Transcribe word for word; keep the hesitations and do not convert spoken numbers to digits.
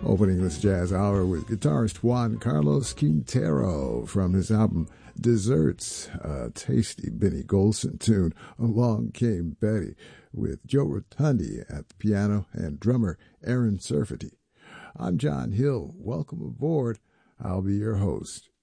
Opening this jazz hour with guitarist Juan Carlos Quintero from his album Desserts, a tasty Benny Golson tune. Along Came Betty with Joe Rotundi at the piano and drummer Aaron Serfati. I'm John Hill. Welcome aboard. I'll be your host.